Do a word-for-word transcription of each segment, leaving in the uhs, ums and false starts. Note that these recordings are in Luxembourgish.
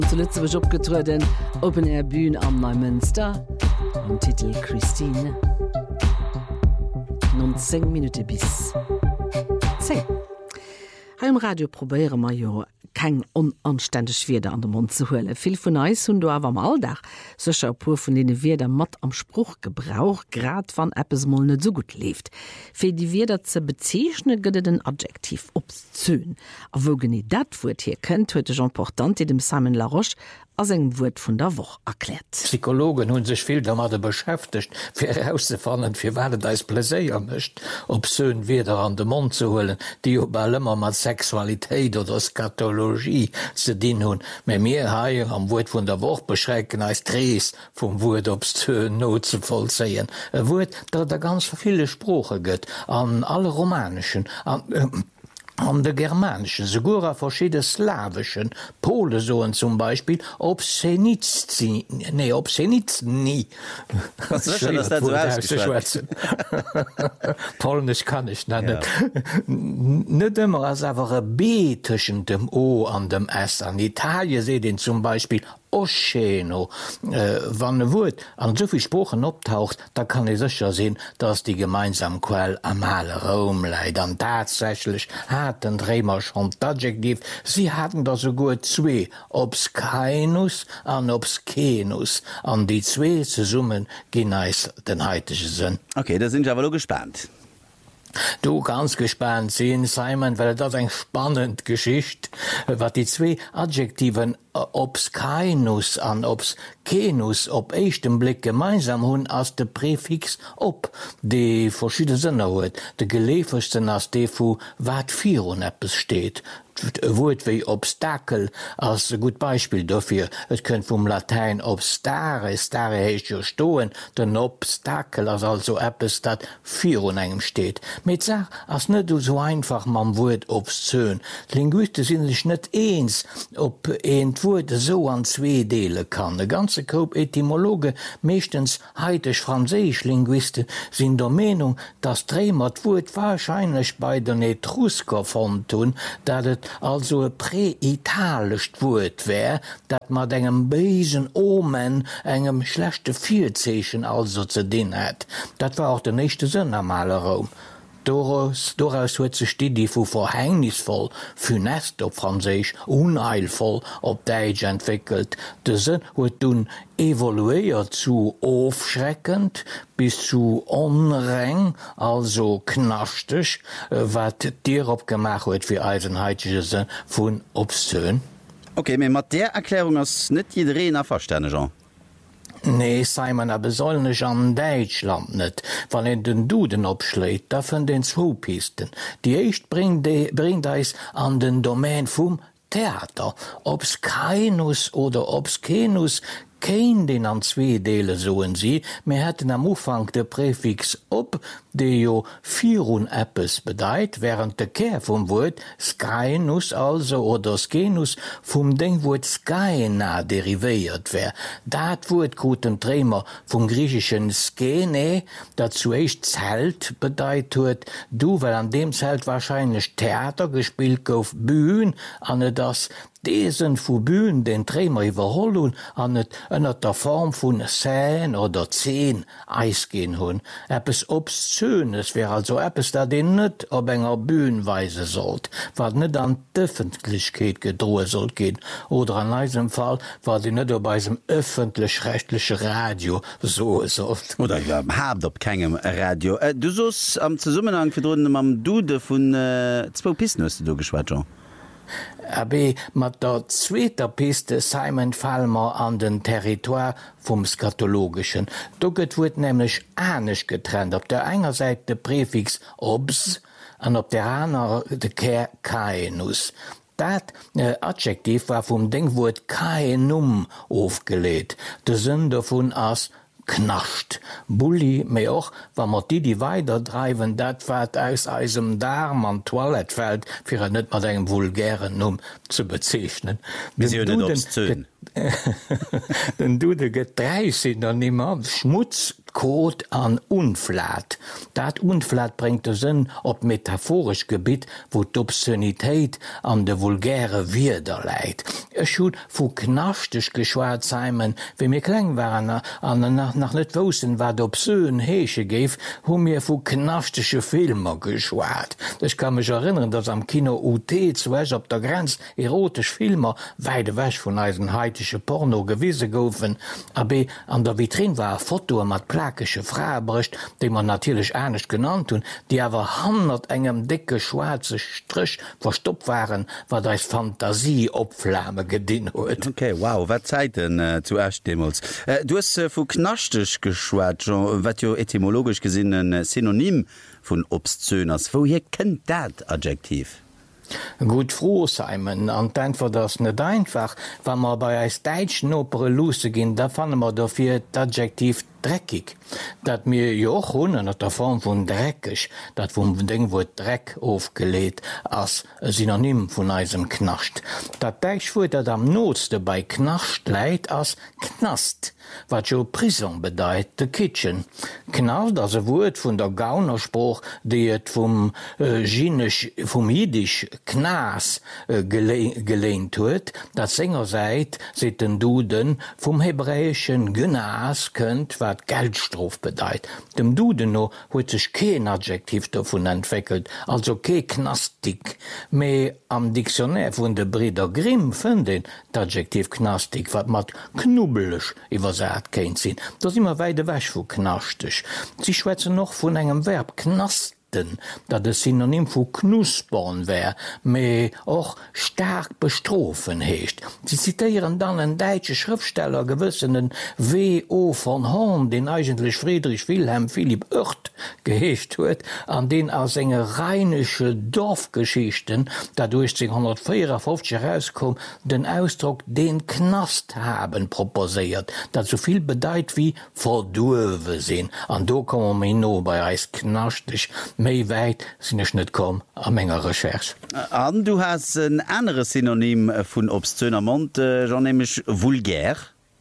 Zuletzt war opgetruden Open Air Bühne am Neumünster am Titel Christine. Nun zehn Minuten bis zehn. Im Radio probieren wir ja kein unanständig Weder an den Mund zu holen. Viel von uns haben da aber am Alltag sicher ein paar von denen Weder matt am Spruch gebraucht, gerade wenn etwas mal nicht so gut läuft. Für die Weder zu bezeichnen, geht den Adjektiv obszön. Aber wo genau das Wort hier kennt, heute Jean Portanti dem Simon Laroche als ein Wort von der Woche erklärt. Psychologen haben sich viel damit beschäftigt, für herauszufinden, für was das Pläsier möchte, obszön Weder an den Mund zu holen, die aber immer mit Sexualität oder Skatologie zu dienen haben. Mit mir hier am Wort von der Woche beschränken als Drehs vom Wort obszön not zu vollziehen. Ein Wort, das da ganz viele Sprache gibt, an alle romanischen, an, äh, an der germanischen, sogar verschiedene slawischen, Polesoen zum Beispiel, Obszenitzni, nee, Obszenitzni. Was ist das, das so ausgeschwätzt? Polnisch kann ich nennen. Ja. Nicht immer als einfach ein B zwischen dem O und dem S. An Italien seht ihr zum Beispiel Osceno. Äh, wann ein Wort an so viel Sprachen abtaucht, da kann ich sicher sehen, dass die gemeinsame Quelle am Raum leidet. Und tatsächlich hatten Trämer schon das Adjektiv, sie hatten da sogar zwei, obscaenus und obscenus. Und die zwei zusammen gehen als den heutigen Sinn. Okay, da sind wir aber nur gespannt. Du kannst gespannt sein, Simon, weil das eine spannende Geschichte, was die zwei Adjektiven obscaenus an obscenus op echten Blick gemeinsam hun als der Präfix ob, die verschiedene Sinne hat. Der gelefersten als der vu wat vier und etwas steht. Ein Wort wie Obstakel als ein gutes Beispiel dafür. Es könnte vom Latein obstare, stare heißt ja stehen, den Obstakel als also etwas, das vier und einem steht. Mit Sach, als nicht so einfach man Wort obszön. Die Linguisten sind sich nicht eins, ob ein Wort so an zwei delen kann. Der ganze Gruppe Etymologen, meistens heitisch-französisch Linguisten, sind der Meinung, dass Trämer das Wort wahrscheinlich bei den Etrusker gefunden, dass es also ein präitalisches Wort wäre, dass man engem bösen Omen, engem schlechten Vielzeichen also zu dienen hat. Das war auch der nächste Sinn am Raum. Daraus, daraus hat sich die, die von verhängnisvoll, funest auf Französisch, unheilvoll auf Deutsch entwickelt. Der Sinn hat dann evoluiert zu aufschreckend bis zu unreng, also knastig, was dir abgemacht hat für eisenheitische Sinn von obszön. Okay, aber mit der Erklärung ist nicht jeder verstanden, Jean. Nee, Simon, aber soll nicht an Deutschland nicht. Wenn er den Duden abschlägt, da von den zwei Pisten. Die erste bringt, bringt uns an den Domain vom Theater. Obscaenus oder obscenus, kein den an zwei Dele soen sie, mir hätten am Anfang der Präfix ob, der jo vierun Eppes bedeit, während der Kehr vom Wort Scaenus also oder Scenus vom Denkwort Scaena deriviert wär. Dat Wort guten Trämer vom griechischen Skene, dat zuerst Zelt bedeit huet, du, weil an dem Zelt wahrscheinlich Theater gespielt gouf, Bühn, an das Desen vu Bühn den Trämer überholen an net ënner der Form vun Säen oder Zehn eisgehen hunn. Eppes obszönes wär also eppes, dat den net op enger Bühn weise sollt, wat net an d'Öffentlichkeit gedrohe sollt gehen, oder an eisem Fall war sie net op eisem öffentlich-rechtliche Radio so sollt. Oder ja, habt op kegem Radio. Äh, du sos am Zusammenhang verdroden am Dude vun äh, zwei Pisten hast du geschwat. Aber mit der zweiten Piste Simon Falmer an den Territoire vom Skatologischen. Da wird nämlich ähnlich getrennt. Auf der einen Seite der Präfix obs und auf der anderen der Kehr caenus. Das äh, Adjektiv war vom Denkwort caenum aufgelegt. Der Sinn davon als knascht. Bulli, mir auch, wenn man die, die weiterdreiben, das wird aus einem Darm an Toilette fällt, für nicht mal einen vulgären Numm zu bezeichnen. Wenn du nicht obszön. Denn du, der Getreis sind dann immer Schmutz Kot an Unflat. Dat Unflat bringt de Sinn op metaphorisch Gebiet, wo d'Obszönitéit an de vulgäre Wider leit. E schut vu knachtech geschwaart seimen, wie mir kleng waren an nach, nach net wossen war d'Obsön heeche geef, hu mir vu knachtesche Filmer geschwaart. Ich kann mich erinnern, dass am Kino U T zuerst op der Grenz erotisch Filmer weide wäch vun eisen heitische Porno gewisse goufen, aber an der Vitrin war ein Foto mat plakesche Frabricht, die man natürlich ernst genannt hun, die awer hundert engem dicke schwarze Strich verstoppt waren, wat als Fantasie opflamme gedien huet. Okay, wow, wat Zeiten äh, zuerst demmels. Äh, du hast äh, vu knachtech geschwat, wat jo etymologisch gesinn äh, Synonym vun Obszöners. Woher kennt dat Adjektiv? Gut froh Simon an einfach das net einfach, wann man bei eis Deitschen Opere lose gin, da fanne man dafür d'Adjektiv dreckig. Dat mir joch hunnen at der Form vun dreckig, dat vum Ding wo Dreck aufgelegt as Synonym vun eisem knascht. Dat Deich wo dat am notste bei knascht leit as knast, wat jo Prison bedeit, de Kitchen. Knast as e Wut vun der Gaunerspruch, die et vum äh, Jinisch, vum Jiddisch Knas äh, gele gelehnt huet, dat Sänger seit se den Duden vum hebräischen Gnas könnt, wat Geldstrof bedeit. Dem Duden no huet sech kein Adjektiv davon entwickelt, also ke knastig. Me am Diktionär vun de Brider Grimm fënden d'Adjektiv knastig, wat mat knubbelech iwwersät kéint sinn. Dat immer weide wäch vu knachtech. Sie schwätzen noch vun engem Verb knast, dat de Synonym vu knuspern wär, me och stark bestrofen heescht. Sie zitieren dann en deitsche Schriftsteller gewissenen W O von Horn, den eigentlich Friedrich Wilhelm Philipp Oert geheescht huet, an den als enge rheinische Dorfgeschichten, dat achtzehnhundertvierundfünfzig herauskom, den Ausdruck den Knast haben proposiert, dat soviel bedeit wie verdurwe sinn. An do kommen mir no bei eis knaschtig, méi weit sinn ech net kom a enger Recherch. An du hast een andere Synonym vun obszöner Mont, äh, Jean nämlich vulgär.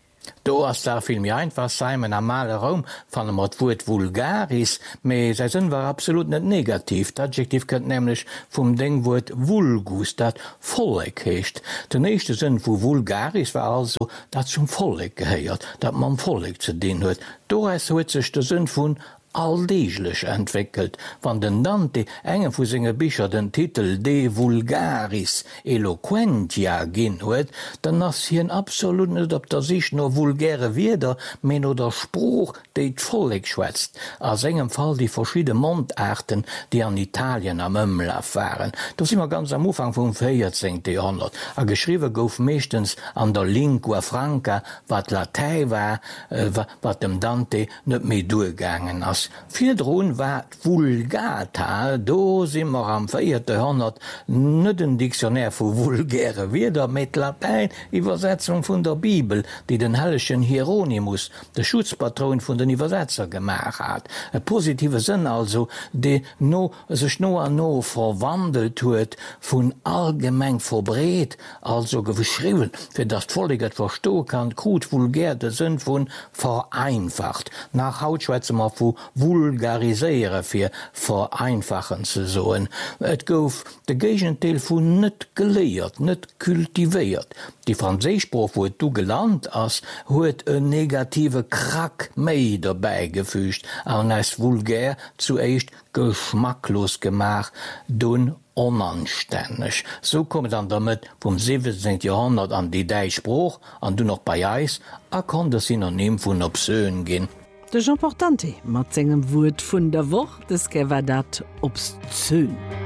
Do ass da film mir einfach seimen normale Raum van dem mat Wut vulgaris, méi se sinn war absolut net negativ. D'Adjektiv kënnt nämlich vum Dingwurt vulgus, dat Folleg heecht. Den nächste Sinn vu vulgaris war also dat zum Folleg geheiert, dat man Folleg ze dien huet. Do huet sech de Sinn vun alldeeglech entwickelt, wann den Dante engem vu sine Bicher den Titel De Vulgaris Eloquentia ginn huet, dann ass hien absolut net op der sich no vulgäre Wider men oder Spruch déi d'Folleg schwätzt, as engem Fall die verschiedene Mondarten, die an Italien am Ëmlaf waren. Das immer ganz am Ufang vum vierzehnten Jahrhundert. A geschriwe gouf mechtens an der Lingua Franca, wat Latei war, äh, wat dem Dante net méi duergangen ass. Viel drohen war Vulgata, do simmer am vierten Jahrhundert net den Diktionär vu vulgäre Wider mit Latein Übersetzung vun der Bibel, die den hellischen Hieronymus, der Schutzpatron vun den Übersetzer gemach hat. E positive Sinn also, de no sech no an no verwandelt huet, vun allgemeng verbreet, also geschriwen, fir dat Folliget versto kann, krut vulgär de Sinn vun vereinfacht. Nach Hautschwätzemer vu vulgariseiere fir vereinfachen ze soen. Et gouf de Gegentdeel vun net geleiert, net kultivéiert. Die Franzésischsproch woet du gelernt ass, huet e negative Krack méi dabei gefügt, an als vulgär zuéischt geschmacklos gemach, dun onanstännech. So kommet an damit vum siebzehnten Jahrhundert an die Deichspruch, an du noch bei Eis, a kann der Synonym vun obszön ginn. De Jean Portante mat engem Wut vun der Woch des Gewer dat obszön.